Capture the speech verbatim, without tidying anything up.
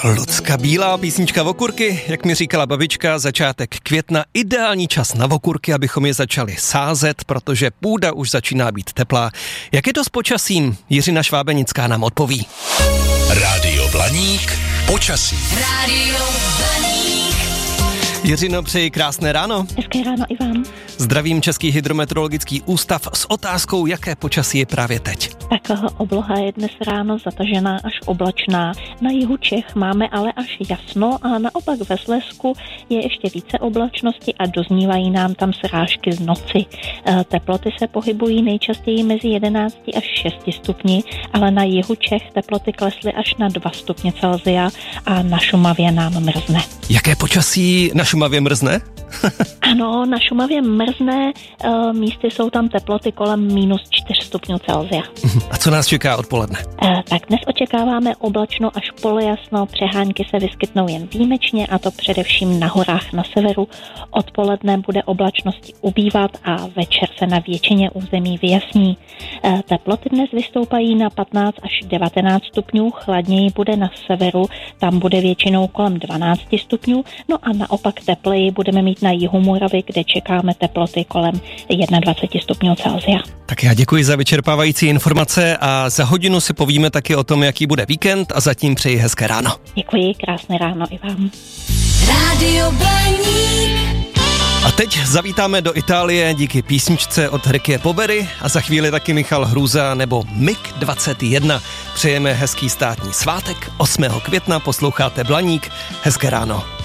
Lucka Bílá, písnička Okurky, jak mi říkala babička, začátek května, ideální čas na okurky, abychom je začali sázet, protože půda už začíná být teplá. Jak je to s počasím? Jiřina Švábenická nám odpoví. Rádio Blaník, počasí. Rádio Blaník. Jiřino, přeji krásné ráno. Hezké ráno i vám. Zdravím Český hydrometeorologický ústav s otázkou, jaké počasí je právě teď. Tak obloha je dnes ráno zatažená až oblačná. Na jihu Čech máme ale až jasno a naopak ve Slezsku je ještě více oblačnosti a doznívají nám tam srážky z noci. Teploty se pohybují nejčastěji mezi jedenáct až šest stupni, ale na jihu Čech teploty klesly až na dva stupně Celsia a na Šumavě nám mrzne. Jaké počasí na Šumavě mrzne? Ano, na Šumavě mrzne, místy jsou tam teploty kolem minus čtyři stupňů Celsia. A co nás čeká odpoledne? Tak dnes očekáváme oblačno až polojasno, přehánky se vyskytnou jen výjimečně a to především na horách na severu. Odpoledne bude oblačnosti ubývat a večer se na většině území vyjasní. Teploty dnes vystoupají na patnáct až devatenáct stupňů, chladněji bude na severu, tam bude většinou kolem dvanáct stupňů, no a naopak tepleji budeme mít na jihu Moravy, kde čekáme teploty kolem dvacet jedna stupňů Celsia. Tak já děkuji za vyčerpávající informace a za hodinu si povíme taky o tom, jaký bude víkend a zatím přeji hezké ráno. Děkuji, krásné ráno i vám. Rádio Blaník. A teď zavítáme do Itálie díky písničce od Ricky Poveri a za chvíli taky Michal Hrůza nebo Mig dvacet jedna. Přejeme hezký státní svátek, osmého května posloucháte Blaník. Hezké ráno.